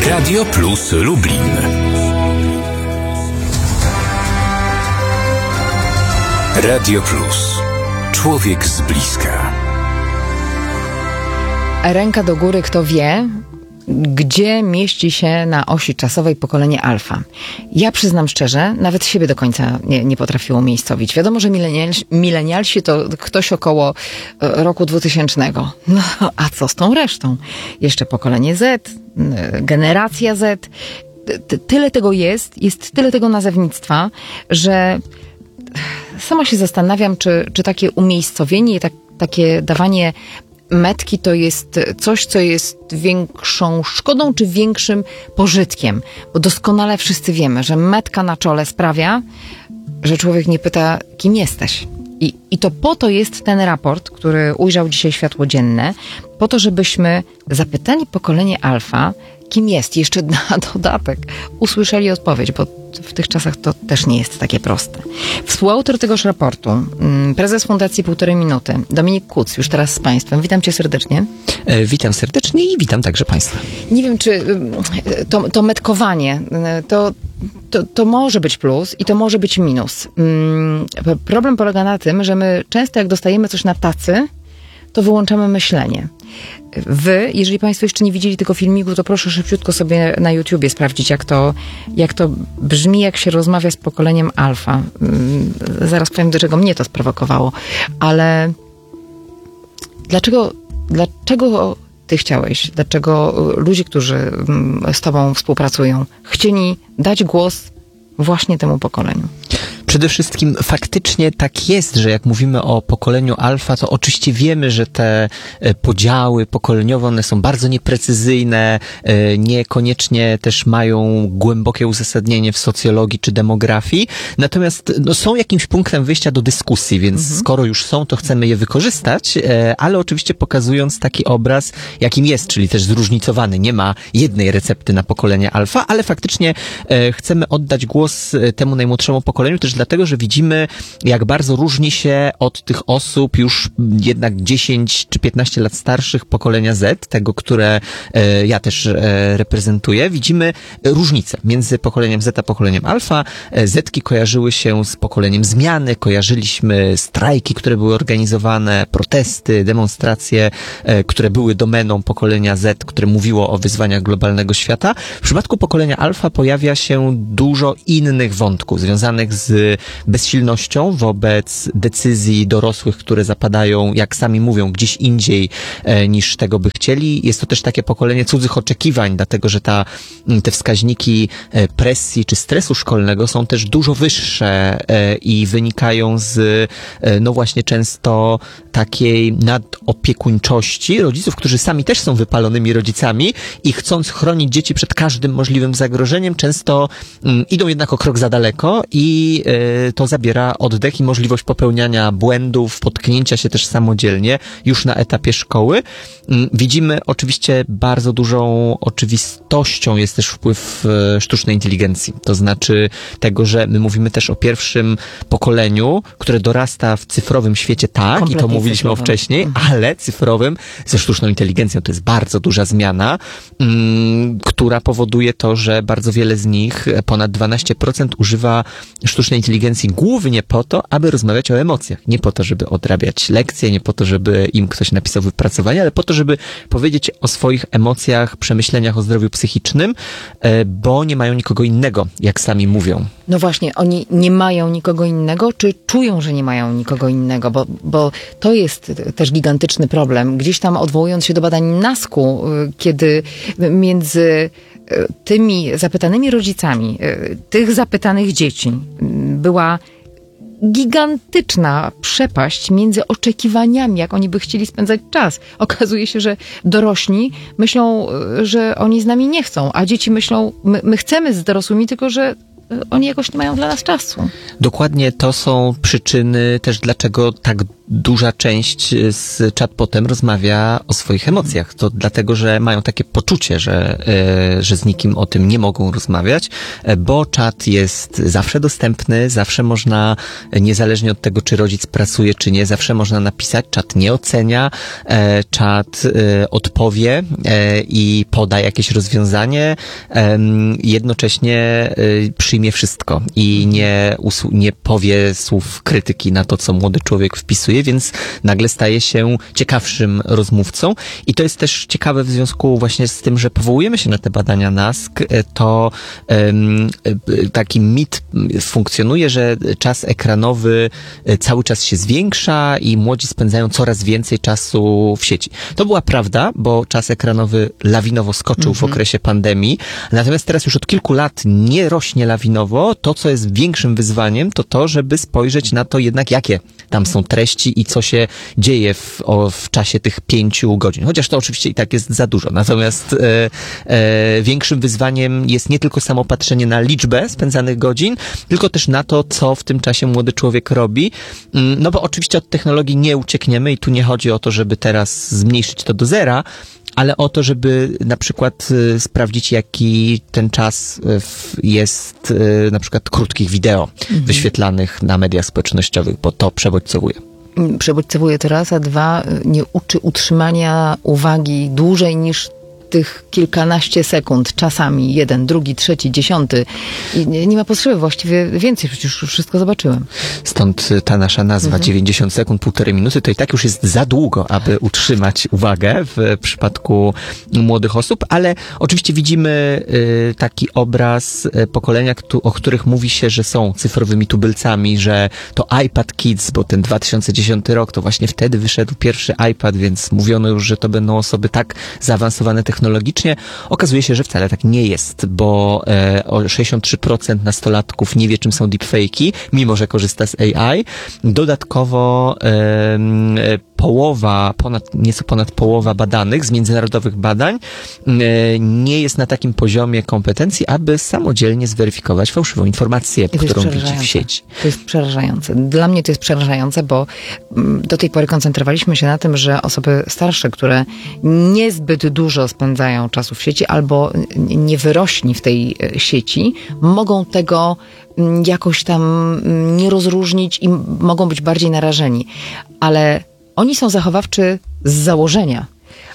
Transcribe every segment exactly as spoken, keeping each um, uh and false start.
Radio Plus Lublin. Radio Plus. Człowiek z bliska. Ręka do góry, kto wie, gdzie mieści się na osi czasowej pokolenie alfa. Ja przyznam szczerze, nawet siebie do końca nie, nie potrafiło umiejscowić. Wiadomo, że milenialsi, milenialsi to ktoś około roku dwutysięcznego. No, a co z tą resztą? Jeszcze pokolenie Z, generacja Z. Tyle tego jest, jest tyle tego nazewnictwa, że sama się zastanawiam, czy, czy takie umiejscowienie i tak, takie dawanie metki to jest coś, co jest większą szkodą, czy większym pożytkiem. Bo doskonale wszyscy wiemy, że metka na czole sprawia, że człowiek nie pyta, kim jesteś. I, I to po to jest ten raport, który ujrzał dzisiaj światło dzienne, po to, żebyśmy zapytali pokolenie alfa, kim jest, jeszcze na dodatek usłyszeli odpowiedź, bo w tych czasach to też nie jest takie proste. Współautor tegoż raportu, prezes Fundacji Półtorej Minuty, Dominik Kuc, już teraz z Państwem. Witam Cię serdecznie. E, witam serdecznie i witam także Państwa. Nie wiem, czy to, to metkowanie, to, to, to może być plus i to może być minus. Problem polega na tym, że my często jak dostajemy coś na tacy, to wyłączamy myślenie. Wy, jeżeli Państwo jeszcze nie widzieli tego filmiku, to proszę szybciutko sobie na YouTubie sprawdzić, jak to, jak to brzmi, jak się rozmawia z pokoleniem alfa. Zaraz powiem, do czego mnie to sprowokowało. Ale dlaczego, dlaczego ty chciałeś, dlaczego ludzie, którzy z tobą współpracują, chcieli dać głos właśnie temu pokoleniu? Przede wszystkim faktycznie tak jest, że jak mówimy o pokoleniu alfa, to oczywiście wiemy, że te podziały pokoleniowe, one są bardzo nieprecyzyjne, niekoniecznie też mają głębokie uzasadnienie w socjologii czy demografii, natomiast no, są jakimś punktem wyjścia do dyskusji, więc mhm. skoro już są, to chcemy je wykorzystać, ale oczywiście pokazując taki obraz, jakim jest, czyli też zróżnicowany. Nie ma jednej recepty na pokolenie alfa, ale faktycznie chcemy oddać głos temu najmłodszemu pokoleniu, też dlatego, że widzimy, jak bardzo różni się od tych osób już jednak dziesięć czy piętnaście lat starszych pokolenia Z, tego, które e, ja też e, reprezentuję. Widzimy różnice między pokoleniem Z a pokoleniem alfa. E, Zetki kojarzyły się z pokoleniem zmiany, kojarzyliśmy strajki, które były organizowane, protesty, demonstracje, e, które były domeną pokolenia Z, które mówiło o wyzwaniach globalnego świata. W przypadku pokolenia alfa pojawia się dużo innych wątków związanych z bezsilnością wobec decyzji dorosłych, które zapadają, jak sami mówią, gdzieś indziej e, niż tego by chcieli. Jest to też takie pokolenie cudzych oczekiwań, dlatego że ta, te wskaźniki e, presji czy stresu szkolnego są też dużo wyższe e, i wynikają z, e, no właśnie często takiej nadopiekuńczości rodziców, którzy sami też są wypalonymi rodzicami i chcąc chronić dzieci przed każdym możliwym zagrożeniem, często mm, idą jednak o krok za daleko i e, to zabiera oddech i możliwość popełniania błędów, potknięcia się też samodzielnie już na etapie szkoły. Widzimy oczywiście bardzo dużą oczywistością jest też wpływ sztucznej inteligencji. To znaczy tego, że my mówimy też o pierwszym pokoleniu, które dorasta w cyfrowym świecie, tak, kompletnie i to mówiliśmy cyfrowym. o wcześniej, mhm. ale cyfrowym ze sztuczną inteligencją. To jest bardzo duża zmiana, m, która powoduje to, że bardzo wiele z nich, ponad dwanaście procent używa sztucznej inteligencji głównie po to, aby rozmawiać o emocjach. Nie po to, żeby odrabiać lekcje, nie po to, żeby im ktoś napisał wypracowanie, ale po to, żeby powiedzieć o swoich emocjach, przemyśleniach o zdrowiu psychicznym, bo nie mają nikogo innego, jak sami mówią. No właśnie, oni nie mają nikogo innego, czy czują, że nie mają nikogo innego, bo, bo to jest też gigantyczny problem. Gdzieś tam odwołując się do badań nasku, kiedy między tymi zapytanymi rodzicami, tych zapytanych dzieci była gigantyczna przepaść między oczekiwaniami, jak oni by chcieli spędzać czas. Okazuje się, że dorośli myślą, że oni z nami nie chcą, a dzieci myślą, my, my chcemy z dorosłymi, tylko że oni jakoś nie mają dla nas czasu. Dokładnie to są przyczyny też, dlaczego tak duża część z chatbotem rozmawia o swoich emocjach. To dlatego, że mają takie poczucie, że, że z nikim o tym nie mogą rozmawiać, bo czat jest zawsze dostępny, zawsze można, niezależnie od tego, czy rodzic pracuje, czy nie, zawsze można napisać, czat nie ocenia, czat odpowie i poda jakieś rozwiązanie, jednocześnie przyjmie wszystko i nie, usu- nie powie słów krytyki na to, co młody człowiek wpisuje, więc nagle staje się ciekawszym rozmówcą. I to jest też ciekawe w związku właśnie z tym, że powołujemy się na te badania N A S K, to um, taki mit funkcjonuje, że czas ekranowy cały czas się zwiększa i młodzi spędzają coraz więcej czasu w sieci. To była prawda, bo czas ekranowy lawinowo skoczył mm-hmm. w okresie pandemii, natomiast teraz już od kilku lat nie rośnie lawinowo. To, co jest większym wyzwaniem, to to, żeby spojrzeć na to jednak, jakie tam są treści i co się dzieje w, o, w czasie tych pięciu godzin. Chociaż to oczywiście i tak jest za dużo. Natomiast e, e, większym wyzwaniem jest nie tylko samo patrzenie na liczbę spędzanych godzin, tylko też na to, co w tym czasie młody człowiek robi. No bo oczywiście od technologii nie uciekniemy i tu nie chodzi o to, żeby teraz zmniejszyć to do zera, ale o to, żeby na przykład y, sprawdzić, jaki ten czas y, jest y, na przykład krótkich wideo mhm. wyświetlanych na mediach społecznościowych, bo to przebodźcowuje. Przebodźcowuje to raz, a dwa, nie uczy utrzymania uwagi dłużej niż tych kilkanaście sekund, czasami jeden, drugi, trzeci, dziesiąty. I nie, nie ma potrzeby właściwie więcej, przecież już wszystko zobaczyłem. Stąd ta nasza nazwa mhm. dziewięćdziesiąt sekund, półtorej minuty, to i tak już jest za długo, aby utrzymać uwagę w przypadku młodych osób, ale oczywiście widzimy y, taki obraz pokolenia, ktu, o których mówi się, że są cyfrowymi tubylcami, że to iPad Kids, bo ten dwa tysiące dziesiąty rok, to właśnie wtedy wyszedł pierwszy iPad, więc mówiono już, że to będą osoby tak zaawansowane technologicznie. Technologicznie. Okazuje się, że wcale tak nie jest, bo e, o sześćdziesiąt trzy procent nastolatków nie wie, czym są deepfake'i, mimo że korzysta z A I. Dodatkowo e, e, połowa, ponad, nieco ponad połowa badanych z międzynarodowych badań e, nie jest na takim poziomie kompetencji, aby samodzielnie zweryfikować fałszywą informację, którą widzi w sieci. To jest przerażające. Dla mnie to jest przerażające, bo do tej pory koncentrowaliśmy się na tym, że osoby starsze, które niezbyt dużo spędzają czasu w sieci albo nie wyrośli w tej sieci, mogą tego jakoś tam nie rozróżnić i mogą być bardziej narażeni. Ale oni są zachowawczy z założenia,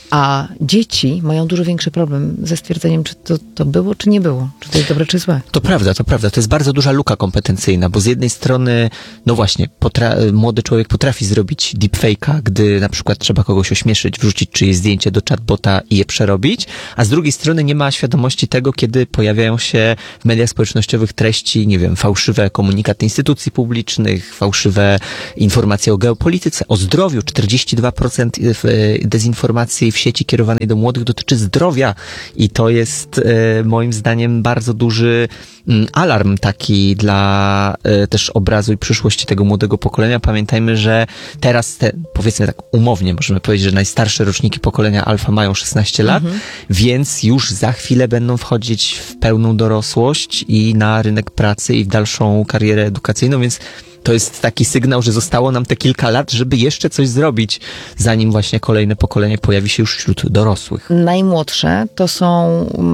a dzieci mają dużo większy problem ze stwierdzeniem, czy to, to było, czy nie było, czy to jest dobre, czy złe. To prawda, to prawda. To jest bardzo duża luka kompetencyjna, bo z jednej strony, no właśnie, potra- młody człowiek potrafi zrobić deepfake'a, gdy na przykład trzeba kogoś ośmieszyć, wrzucić czyjeś zdjęcie do chatbota i je przerobić, a z drugiej strony nie ma świadomości tego, kiedy pojawiają się w mediach społecznościowych treści, nie wiem, fałszywe komunikaty instytucji publicznych, fałszywe informacje o geopolityce, o zdrowiu. czterdzieści dwa procent dezinformacji w sieci kierowanej do młodych dotyczy zdrowia i to jest e, moim zdaniem bardzo duży m, alarm taki dla e, też obrazu i przyszłości tego młodego pokolenia. Pamiętajmy, że teraz te, powiedzmy tak umownie możemy powiedzieć, że najstarsze roczniki pokolenia alfa mają szesnaście lat, mhm. więc już za chwilę będą wchodzić w pełną dorosłość i na rynek pracy i w dalszą karierę edukacyjną, więc to jest taki sygnał, że zostało nam te kilka lat, żeby jeszcze coś zrobić, zanim właśnie kolejne pokolenie pojawi się już wśród dorosłych. Najmłodsze to są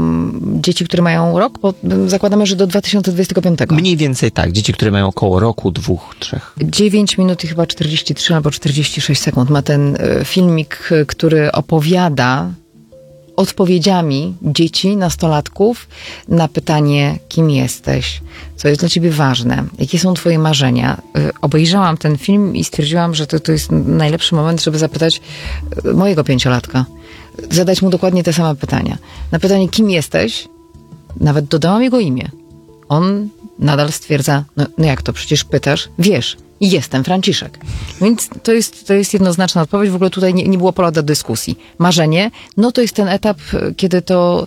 um, dzieci, które mają rok, bo zakładamy, że do dwa tysiące dwudziestego piątego. Mniej więcej tak. Dzieci, które mają około roku, dwóch, trzech. dziewięć minut i chyba czterdzieści trzy albo czterdzieści sześć sekund ma ten y, filmik, który opowiada odpowiedziami dzieci, nastolatków na pytanie, kim jesteś, co jest dla ciebie ważne, jakie są twoje marzenia. Obejrzałam ten film i stwierdziłam, że to, to jest najlepszy moment, żeby zapytać mojego pięciolatka. Zadać mu dokładnie te same pytania. Na pytanie, kim jesteś, nawet dodałam jego imię. On nadal stwierdza, no, no jak to, przecież pytasz, wiesz. I jestem Franciszek. Więc to jest, to jest jednoznaczna odpowiedź. W ogóle tutaj nie, nie było pola do dyskusji. Marzenie, no to jest ten etap, kiedy to,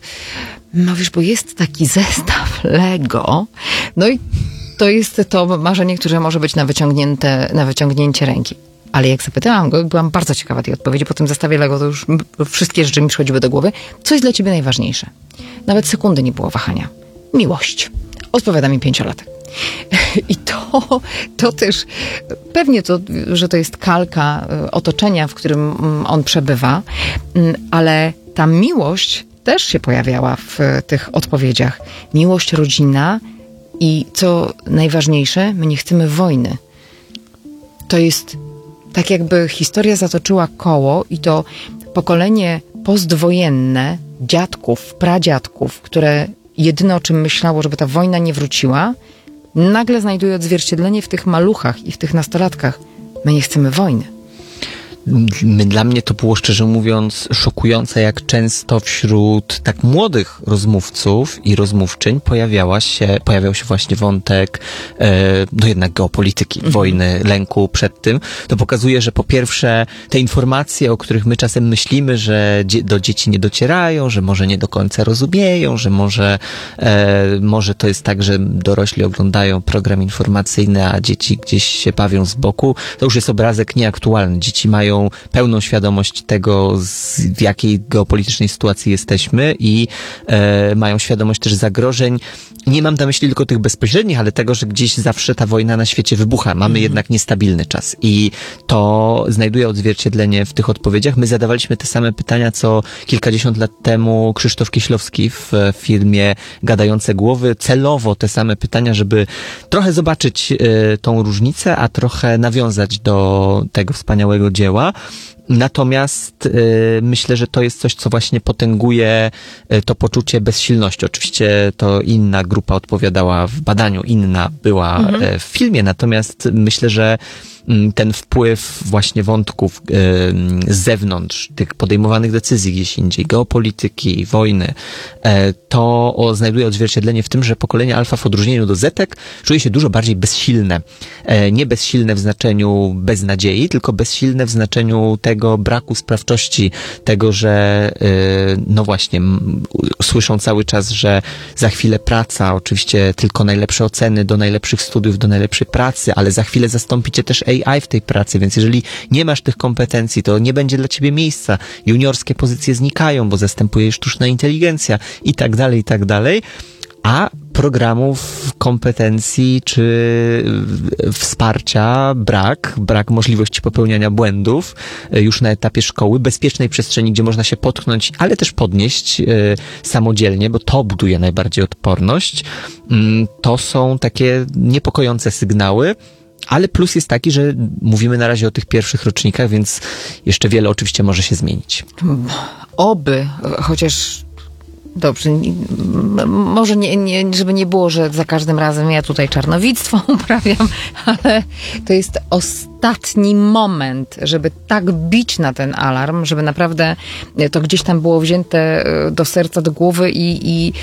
no wiesz, bo jest taki zestaw Lego, no i to jest to marzenie, które może być na wyciągnięte, na wyciągnięcie ręki. Ale jak zapytałam go, byłam bardzo ciekawa tej odpowiedzi, po tym zestawie Lego to już wszystkie rzeczy mi przychodziły do głowy. Co jest dla ciebie najważniejsze? Nawet sekundy nie było wahania. Miłość. Odpowiada mi pięciolatek. I to, to też, pewnie to, że to jest kalka otoczenia, w którym on przebywa, ale ta miłość też się pojawiała w tych odpowiedziach. Miłość rodzinna i co najważniejsze, my nie chcemy wojny. To jest tak jakby historia zatoczyła koło i to pokolenie postwojenne dziadków, pradziadków, które jedyne o czym myślało, żeby ta wojna nie wróciła, nagle znajduje odzwierciedlenie w tych maluchach i w tych nastolatkach. My nie chcemy wojny. Dla mnie to było, szczerze mówiąc, szokujące, jak często wśród tak młodych rozmówców i rozmówczyń pojawiała się, pojawiał się właśnie wątek e, no jednak geopolityki, mhm. wojny, lęku przed tym. To pokazuje, że po pierwsze te informacje, o których my czasem myślimy, że dzie- do dzieci nie docierają, że może nie do końca rozumieją, że może, e, może to jest tak, że dorośli oglądają program informacyjny, a dzieci gdzieś się bawią z boku. To już jest obrazek nieaktualny. Dzieci mają pełną świadomość tego, z, w jakiej geopolitycznej sytuacji jesteśmy i e, mają świadomość też zagrożeń. Nie mam na myśli tylko tych bezpośrednich, ale tego, że gdzieś zawsze ta wojna na świecie wybucha. Mamy mm. jednak niestabilny czas i to znajduje odzwierciedlenie w tych odpowiedziach. My zadawaliśmy te same pytania, co kilkadziesiąt lat temu Krzysztof Kieślowski w filmie Gadające Głowy. Celowo te same pytania, żeby trochę zobaczyć e, tą różnicę, a trochę nawiązać do tego wspaniałego dzieła. Natomiast y, myślę, że to jest coś, co właśnie potęguje y, to poczucie bezsilności. Oczywiście to inna grupa odpowiadała w badaniu, inna była mhm. y, w filmie, natomiast myślę, że y, ten wpływ właśnie wątków y, z zewnątrz, tych podejmowanych decyzji gdzieś indziej, geopolityki, wojny, y, to o, znajduje odzwierciedlenie w tym, że pokolenie alfa w odróżnieniu do zetek czuje się dużo bardziej bezsilne. Y, nie bezsilne w znaczeniu beznadziei, tylko bezsilne w znaczeniu tego, braku sprawczości, tego, że yy, no właśnie m, słyszą cały czas, że za chwilę praca, oczywiście tylko najlepsze oceny do najlepszych studiów, do najlepszej pracy, ale za chwilę zastąpi cię też A I w tej pracy, więc jeżeli nie masz tych kompetencji, to nie będzie dla ciebie miejsca. Juniorskie pozycje znikają, bo zastępuje je sztuczna inteligencja i tak dalej, i tak dalej. A programów, kompetencji czy wsparcia brak, brak możliwości popełniania błędów już na etapie szkoły, bezpiecznej przestrzeni, gdzie można się potknąć, ale też podnieść y, samodzielnie, bo to buduje najbardziej odporność. Y, to są takie niepokojące sygnały. Ale plus jest taki, że mówimy na razie o tych pierwszych rocznikach, więc jeszcze wiele oczywiście może się zmienić. Oby, chociaż dobrze, może nie, nie, żeby nie było, że za każdym razem ja tutaj czarnowictwo uprawiam, ale to jest ostatni moment, żeby tak bić na ten alarm, żeby naprawdę to gdzieś tam było wzięte do serca, do głowy i, i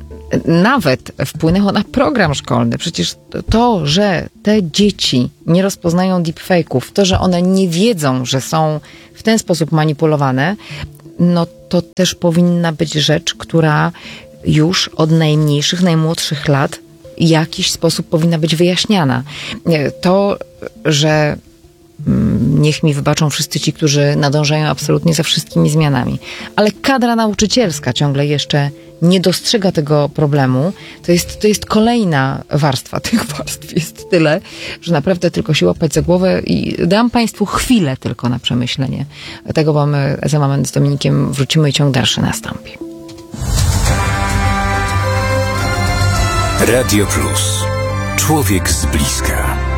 nawet wpłynęło na program szkolny. Przecież to, że te dzieci nie rozpoznają deepfake'ów, to, że one nie wiedzą, że są w ten sposób manipulowane, no to też powinna być rzecz, która już od najmniejszych, najmłodszych lat w jakiś sposób powinna być wyjaśniana. To, że niech mi wybaczą wszyscy ci, którzy nadążają absolutnie za wszystkimi zmianami, ale kadra nauczycielska ciągle jeszcze nie dostrzega tego problemu, to jest, to jest kolejna warstwa. Tych warstw jest tyle, że naprawdę tylko się łapać za głowę i dam Państwu chwilę tylko na przemyślenie. Tego mamy za moment z Dominikiem, wrócimy i ciąg dalszy nastąpi. Radio Plus. Człowiek z bliska.